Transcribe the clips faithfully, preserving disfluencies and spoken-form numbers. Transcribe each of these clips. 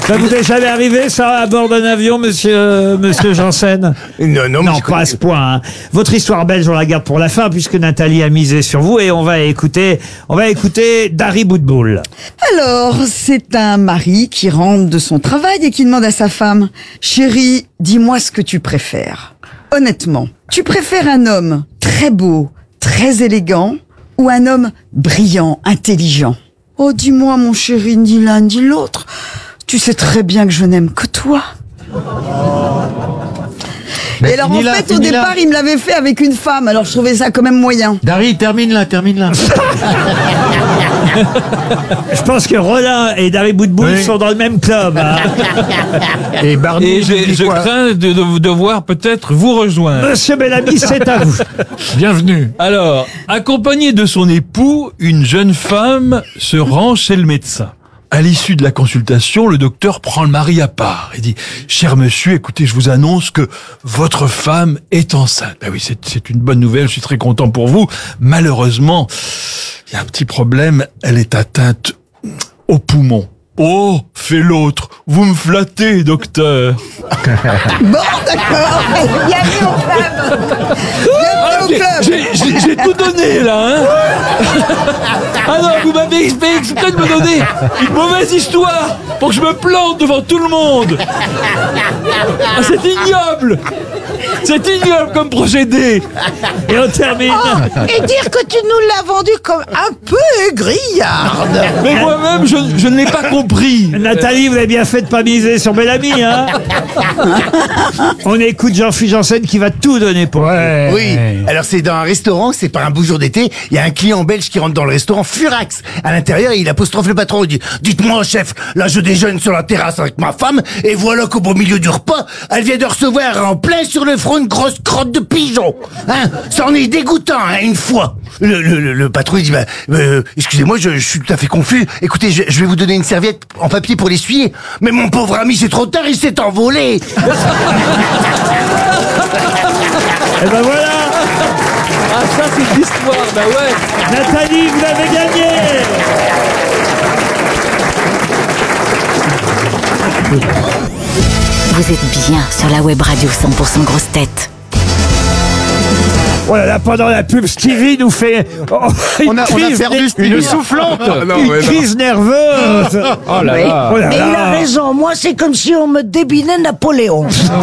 Ça vous est jamais arrivé, ça, à bord d'un avion, monsieur, monsieur Janssen? Non, non, Non, pas à ce point. Hein. Votre histoire belge, on la garde pour la fin, puisque Nathalie a misé sur vous, et on va écouter, on va écouter Dari Boudboul. Alors, c'est un mari qui rentre de son travail et qui demande à sa femme, « Chérie, dis-moi ce que tu préfères. Honnêtement, tu préfères un homme très beau, très élégant, ou un homme brillant, intelligent? Oh, dis-moi, mon chéri, ni l'un ni l'autre. Tu sais très bien que je n'aime que toi. » Ben, Et alors, en là, fait, au départ, là. il me l'avait fait avec une femme, alors je trouvais ça quand même moyen. Dari, termine là, termine là. Je pense que Rollin et Dari Boudboul Oui. sont dans le même club. Hein. Et Barney, Et je, je crains de, de devoir peut-être vous rejoindre. Monsieur Bellamy, c'est à vous. bienvenue. Alors, accompagnée de son époux, une jeune femme se rend chez le médecin. À l'issue de la consultation, le docteur prend le mari à part et dit « Cher monsieur, écoutez, je vous annonce que votre femme est enceinte. » Ben oui, c'est, c'est une bonne nouvelle, je suis très content pour vous. Malheureusement, il y a un petit problème, elle est atteinte au poumon. Oh, fait l'autre, vous me flattez, docteur. Bon, d'accord. Bienvenue au club. Bienvenue au club. J'ai, j'ai, j'ai tout donné, là, hein. Ah non, vous m'avez fait exprès de me donner une mauvaise histoire pour que je me plante devant tout le monde. Ah, c'est ignoble. C'est ignoble comme procédé. Et on termine. Et dire que tu nous l'as vendu comme un peu grillard. Mais moi-même, je, je ne l'ai pas compris. Nathalie, vous avez bien fait de pas miser sur Bellamy, hein. On écoute Jean-Philippe Janssen qui va tout donner pour Ouais. Oui, alors c'est dans un restaurant, c'est par un beau jour d'été, il y a un client belge qui rentre dans le restaurant furax. À l'intérieur, il apostrophe le patron, il dit « Dites-moi, chef, là je déjeune sur la terrasse avec ma femme, et voilà qu'au beau milieu du repas, elle vient de recevoir en plein sur le front une grosse crotte de pigeon. Hein, ça en est dégoûtant, hein, une fois. » Le, le, le, le patron, il dit bah, « euh, Excusez-moi, je, je suis tout à fait confus. Écoutez, je, je vais vous donner une serviette en papier pour l'essuyer. Mais mon pauvre ami, c'est trop tard, il s'est envolé. » Et ben voilà. Ah, ça, c'est de l'histoire, bah ouais. Nathalie, vous l'avez gagné. Vous êtes bien sur la web radio cent pour cent grosse tête. Oh là là, pendant la pub, Stevie nous fait oh, une, On a, on a crise, perdu né- Stevie. Une soufflante. une crise nerveuse. Oh là là. Oh là Mais il a là. raison, moi c'est comme si on me débinait Napoléon.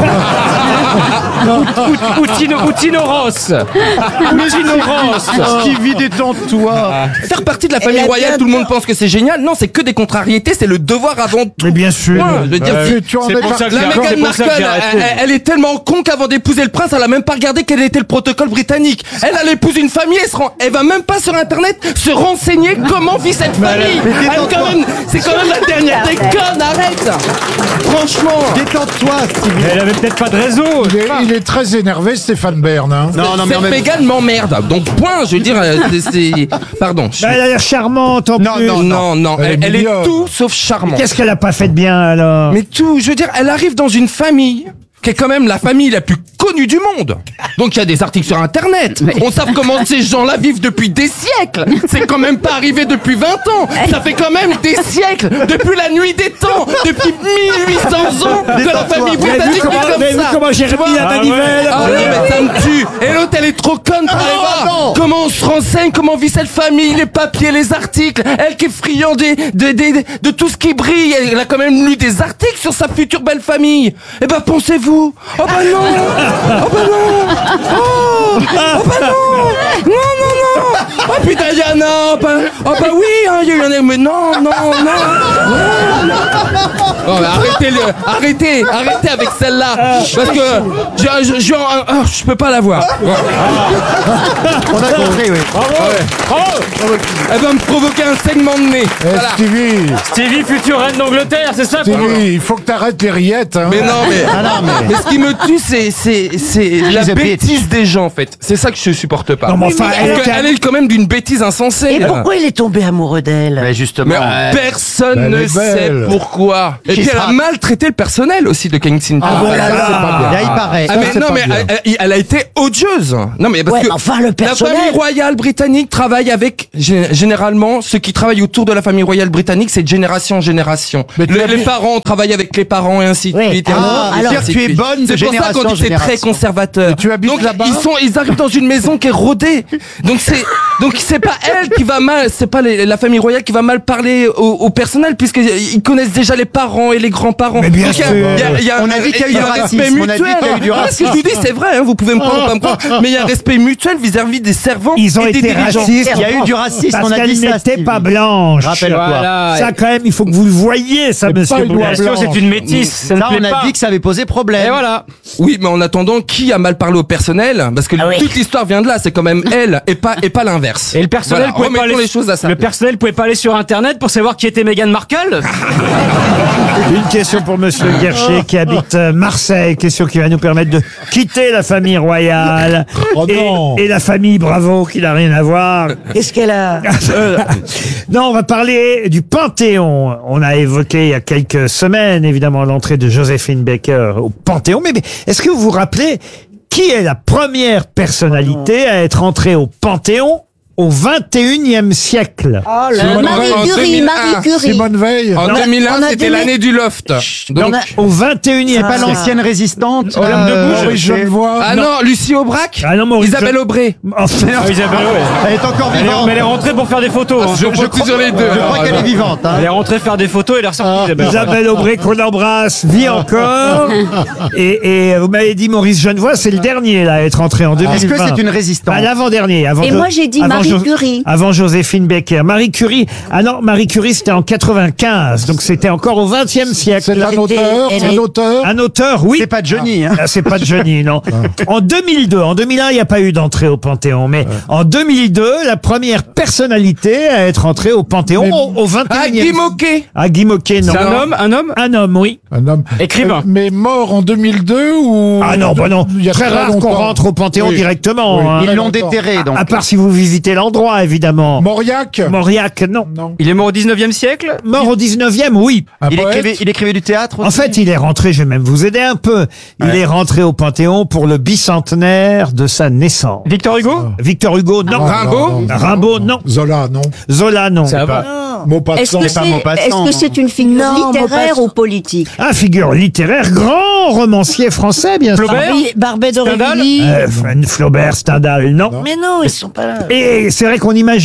Ou Tino, ou Tino Ross. Ou Tino Ross. Stevie, détends-toi. Faire partie de la famille Elle a royale, bien tout le monde peur. pense que c'est génial. Non, c'est que des contrariétés, c'est le devoir avant tout. Mais bien sûr. Ouais, je veux dire, Tu- tu en C'est es pour parti. ça que la j'ai- Meghan c'est pour ça que Markle, j'ai arrêté. elle, elle- elle est tellement con qu'avant d'épouser le prince, elle a même pas regardé quel était le protocole britannique. Elle, elle épouse une famille, elle, se rend, elle va même pas sur internet se renseigner comment vit cette famille. Elle, quand même, c'est quand même la dernière des connes, arrête. Franchement. Détends-toi, Stevie. Elle avait peut-être pas de réseau. Il est, il est très énervé, Stéphane Bern. Hein. Non, non, mais en Cette même Meghan m'emmerde. Donc point, je veux dire, euh, c'est- c'est... Pardon. je- Bah, elle a l'air charmante en Non, plus. non, Non, non, Elle est elle, elle est mignonne. tout sauf charmante. Qu'est-ce qu'elle a pas fait de bien alors? Mais tout, je veux dire, elle arrive dans une famille qui est quand même la famille la plus connue du monde. Donc il y a des articles sur internet. On sait comment ces gens-là vivent depuis des siècles. C'est quand même pas arrivé depuis vingt ans. Ça fait quand même des siècles, depuis la nuit des temps, depuis mille huit cents ans que la famille Vous avez vu britannique comment, vit vous avez comme vu ça. comment j'ai remis la manivelle? Ah non, mais ça me tue. Et l'autre, elle est trop conne pour aller voir comment on se renseigne, comment vit cette famille, les papiers, les articles. Elle qui est friand des, de, de, de tout ce qui brille. Elle a quand même lu des articles sur sa future belle famille. Eh ben, pensez-vous. Oh bah non. Oh bah non. Oh, oh bah non. Non, non, non. Oh putain, Diana. Oh bah, oh bah oui, hein, il y a eu un... Mais non, non, non. Oh, mais arrêtez, le, arrêtez, arrêtez avec celle-là. Parce que je, je, je, oh, je peux pas la voir. on a compris, oui. Elle va me provoquer un saignement de nez. Eh, Voilà. Stevie, Stevie, future reine d'Angleterre, c'est ça pour Stevie, il faut que t'arrêtes les rillettes. Hein. Mais non, mais, Ah non, mais- mais ce qui me tue, c'est, c'est, c'est la She's a bitch. bêtise des gens, en fait. C'est ça que je supporte pas. Non, mais enfin, Parce elle était- qu'elle est quand même d'une bêtise insensée. Et pourquoi il est tombé amoureux d'elle? Mais justement. Mais euh, personne elle ne est sait belle. pourquoi. Et Et puis elle a maltraité le personnel aussi de Kensington. Ah, Palace. voilà, c'est pas bien. Ah, il paraît. Ah, Ça, mais c'est non, pas mais bien. elle, elle- elle a été odieuse. Non, mais parce Ouais, que mais enfin, le la personnel. famille royale britannique travaille avec, gé- généralement, ceux qui travaillent autour de la famille royale britannique, c'est de génération en génération. Mais tu Le- as les vu- parents travaillent avec les parents et ainsi de Oui. suite. et Ah, ainsi de alors, suite, tu es ainsi de suite. bonne de C'est pour ça génération qu'on en dit c'est très génération. conservateur. Et tu habites Donc là-bas ils sont, ils arrivent dans une maison qui est rodée. Donc c'est, donc c'est pas elle qui va mal, c'est pas les- la famille royale qui va mal parler au, au personnel puisqu'ils connaissent déjà les parents et les grands-parents. Mais bien Donc, il y a- sûr. il y a- il y a On a un- dit qu'il y a eu il du un racisme, respect on a dit mutuel. qu'il y a eu du Ah, ce que je vous dis, c'est vrai, hein, vous pouvez me prendre ou pas me croire, mais il y a un respect mutuel vis-à-vis des servants Ils ont et des été dirigeants. racistes. Il y a eu du racisme, Parce on a qu'elle dit ça. n'était Stevie. pas blanche. Rappelle-toi. Voilà. Ça, quand même, il faut que vous le voyiez, ça, C'est monsieur pas une loi Boulet. Bien sûr, c'est une métisse. Ça ne Ça, plaît on a pas. dit que ça avait posé problème. Et voilà. Oui, mais en attendant, qui a mal parlé au personnel? Parce que Ah oui. toute l'histoire vient de là, c'est quand même elle et pas, et pas l'inverse. Et le personnel Voilà, pouvait pas remettons aller, les choses à sa le place. personnel pouvait pas aller sur Internet pour savoir qui était Meghan Markle. Une question pour monsieur Guercher qui habite euh, Marseille. Question qui va nous permettre de quitter la famille royale. Oh et, non. et la famille Bravo qui n'a rien à voir. Qu'est-ce qu'elle a? Non, on va parler du Panthéon. On a évoqué il y a quelques semaines, évidemment, l'entrée de Joséphine Baker au Panthéon. Mais, mais est-ce que vous vous rappelez qui est la première personnalité à être entrée au Panthéon au vingt et unième siècle? Oh là Simone là. Veil. En Marie Curie, deux mille un. Marie Curie. Simone Veil. En on a- deux mille un, on a c'était donné- l'année du loft. Donc, Au vingt et unième C'est pas siècle. l'ancienne résistante. Olympe de euh, Gouges. Maurice c'est- Genevois. ah non, Lucie Aubrac? Ah non, Maurice Isabelle Jean- Aubray. Enfin, Ah, Isabelle, ouais. Elle est encore Elle est, vivante. mais elle est rentrée pour faire des photos. hein. Je compte sur les deux. Je crois alors, qu'elle est alors. vivante. hein. Elle est rentrée faire des photos et elle est ressortie. Isabelle. Isabelle Aubray qu'on embrasse vit encore. Et, et vous m'avez dit Maurice Genevois, c'est le dernier là à être entré en deux mille vingt. Est-ce que c'est une résistante? Bah, l'avant-dernier. Avant Et Jo- moi, j'ai dit avant Marie Jo- Curie. Avant Joséphine Baker. Marie Curie. Ah non, Marie Curie, c'était en quatre-vingt-quinze. Donc c'était encore au vingtième siècle. C'est un auteur. elle C'est un est- auteur. Un auteur, oui. C'est pas Johnny. Hein. Ah, c'est pas de Johnny, non. En deux mille deux, en deux mille un, il n'y a pas eu d'entrée au Panthéon, mais en deux mille deux, la première personnalité à être entrée au Panthéon au, au vingt et Ah, unième. Guy Moquet. Ah, Guy Moquet, non. C'est un homme, un homme Un homme, oui. Un homme. Écrivain. Euh, Mais mort en deux mille deux ou. Ah non, bah non. Il y a Très rare qu'on longtemps. rentre au Panthéon Oui. directement. Oui. hein. Ils Très l'ont longtemps. déterré donc. À part si vous visitez l'endroit, évidemment. Mauriac. Mauriac, non. Non. Il est mort au dix-neuvième siècle. Mort au dix-neuvième, oui. Un Il poète. écrivait, il écrivait du théâtre aussi. En fait, il est rentré, je vais même vous aider un peu, il Ouais. est rentré au Panthéon pour le bicentenaire de sa naissance. Victor Hugo. Victor Hugo, non. Non, Rimbaud. non, non. Rimbaud, non. Zola, non. Zola, non. Ça va. Maupassant. Est-ce que pas c'est Maupassant, est-ce que c'est une figure Non, littéraire Maupassant. ou politique? Un figure littéraire, grand romancier français, bien sûr. Flaubert. Barbie- Barbet Stendhal. d'Aurevilly. Euh, Flaubert, Stendhal, non. Mais non, ils sont pas là. Et c'est vrai qu'on imagine